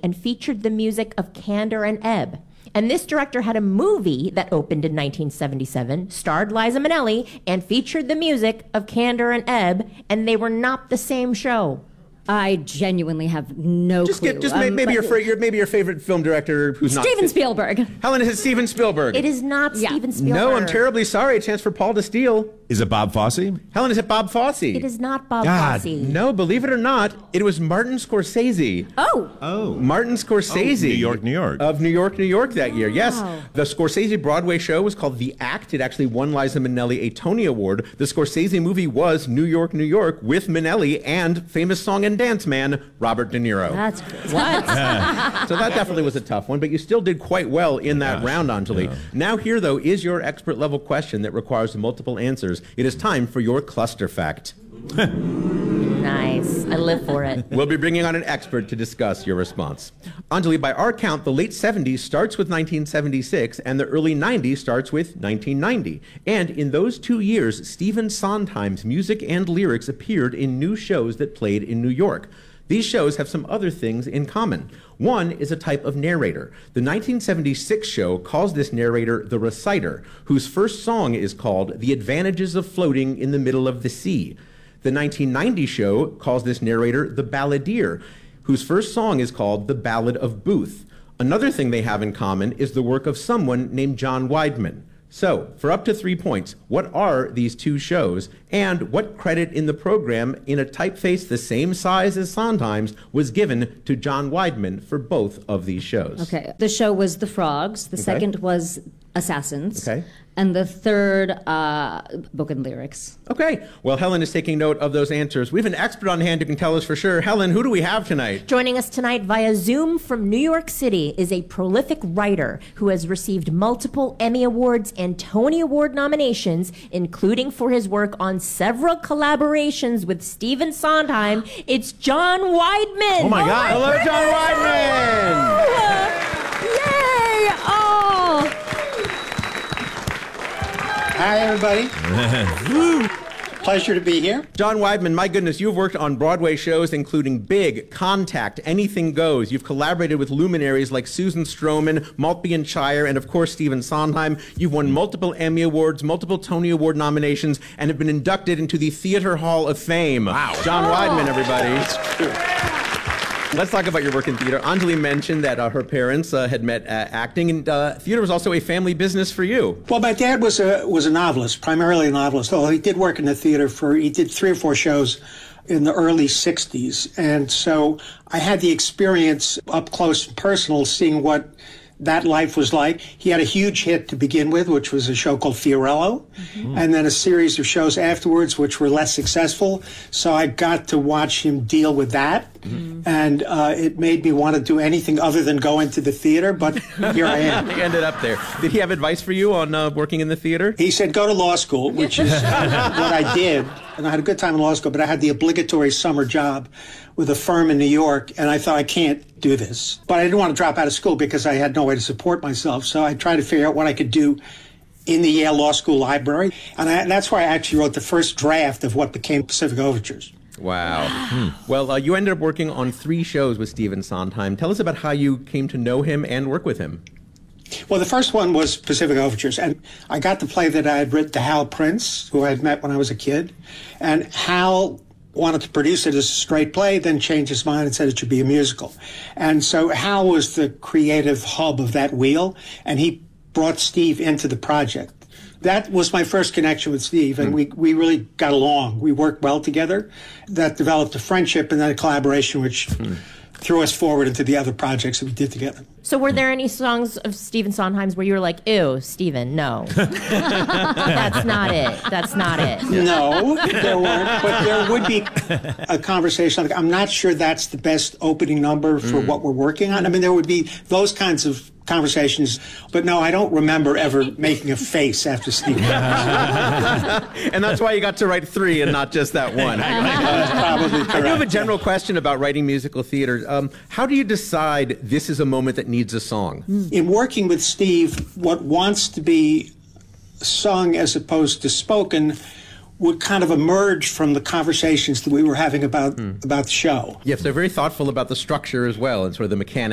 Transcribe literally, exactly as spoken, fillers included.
and featured the music of Kander and Ebb. And this director had a movie that opened in nineteen seventy-seven, starred Liza Minnelli, and featured the music of Kander and Ebb, and they were not the same show. I genuinely have no just clue. Get, just um, maybe, your, fra- your, maybe your favorite film director who's not... Steven Spielberg. Helen, is it Steven Spielberg? It is not Yeah. Steven Spielberg. No, I'm terribly sorry. A chance for Paul to steal. Is it Bob Fosse? Helen, is it Bob Fosse? It is not Bob God, Fosse. No, believe it or not, it was Martin Scorsese. Oh. Oh. Martin Scorsese. Oh, New York, New York. Of New York, New York that year, yes. Wow. The Scorsese Broadway show was called The Act. It actually won Liza Minnelli a Tony Award. The Scorsese movie was New York, New York with Minnelli and famous song and dance man Robert De Niro. That's great. What? So that definitely was a tough one, but you still did quite well in that Gosh, round, Anjali. yeah. Now here, though, is your expert level question that requires multiple answers. It is time for your cluster fact. Nice. I live for it. We'll be bringing on an expert to discuss your response. Anjali, by our count, the late seventies starts with nineteen seventy-six and the early nineties starts with nineteen ninety. And in those two years, Stephen Sondheim's music and lyrics appeared in new shows that played in New York. These shows have some other things in common. One is a type of narrator. The nineteen seventy-six show calls this narrator the reciter, whose first song is called The Advantages of Floating in the Middle of the Sea. The nineteen ninety show calls this narrator the balladeer, whose first song is called The Ballad of Booth. Another thing they have in common is the work of someone named John Weidman. So, for up to three points, what are these two shows, and what credit in the program in a typeface the same size as Sondheim's was given to John Weidman for both of these shows? Okay. The show was The Frogs. The Okay. second was Assassins. Okay. And the third, uh, Book and Lyrics. Okay, well, Helen is taking note of those answers. We have an expert on hand who can tell us for sure. Helen, who do we have tonight? Joining us tonight via Zoom from New York City is a prolific writer who has received multiple Emmy Awards and Tony Award nominations, including for his work on several collaborations with Stephen Sondheim. It's John Weidman. Oh my God. Hello, John Weidman! Yay! Oh! Hi, everybody. Pleasure to be here. John Weidman, my goodness, you've worked on Broadway shows including Big, Contact, Anything Goes. You've collaborated with luminaries like Susan Stroman, Maltby and Shire, and of course Stephen Sondheim. You've won multiple Emmy Awards, multiple Tony Award nominations, and have been inducted into the Theater Hall of Fame. Wow. John Weidman, everybody. Let's talk about your work in theater. Anjali mentioned that uh, her parents uh, had met uh, acting, and uh, theater was also a family business for you. Well, my dad was a was a novelist, primarily a novelist. Although he did work in the theater for he did three or four shows in the early sixties, and so I had the experience up close and personal, seeing what that life was like. He had a huge hit to begin with, which was a show called Fiorello, mm-hmm. and then a series of shows afterwards, which were less successful. So I got to watch him deal with that, mm-hmm. and uh, it made me want to do anything other than go into the theater, but here I am. He ended up there. Did he have advice for you on uh, working in the theater? He said, go to law school, which is what I did, and I had a good time in law school, but I had the obligatory summer job with a firm in New York, and I thought, I can't do this. But I didn't want to drop out of school because I had no way to support myself, so I tried to figure out what I could do in the Yale Law School library, and, I, and that's where I actually wrote the first draft of what became Pacific Overtures. Wow. Hmm. Well, uh, you ended up working on three shows with Stephen Sondheim. Tell us about how you came to know him and work with him. Well, the first one was Pacific Overtures, and I got the play that I had written to Hal Prince, who I had met when I was a kid, and Hal wanted to produce it as a straight play, then changed his mind and said it should be a musical. And so Hal was the creative hub of that wheel, and he brought Steve into the project. That was my first connection with Steve, and mm. we, we really got along. We worked well together. That developed a friendship and then a collaboration, which mm. threw us forward into the other projects that we did together. So were there any songs of Stephen Sondheim's where you were like, ew, Stephen, no. That's not it. That's not it. No, there weren't. But there would be a conversation. Like, I'm not sure that's the best opening number for mm. what we're working on. I mean, there would be those kinds of conversations, but no, I don't remember ever making a face after Steve. And that's why you got to write three and not just that one. That's probably correct. I do have a general question about writing musical theater. Um, how do you decide this is a moment that needs a song? In working with Steve, what wants to be sung as opposed to spoken would kind of emerge from the conversations that we were having about, mm. about the show. Yes, they're very thoughtful about the structure as well and sort of the mechanics.